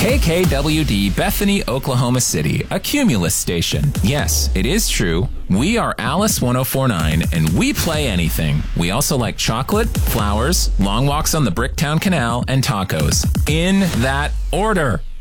KKWD Bethany, Oklahoma City, a Cumulus station. Yes, it is true. We are Alice 1049, and we play anything. We also like chocolate, flowers, long walks on the Bricktown Canal, and tacos. In that order.